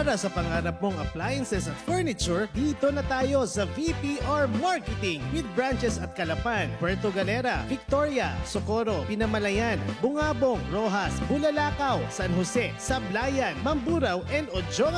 Para sa pangarap mong appliances at furniture, dito na tayo sa VPR Marketing with branches at Calapan, Puerto Galera, Victoria, Socorro, Pinamalayan, Bungabong, Rojas, Bulalakaw, San Jose, Sablayan, Mamburao, and Ojonga.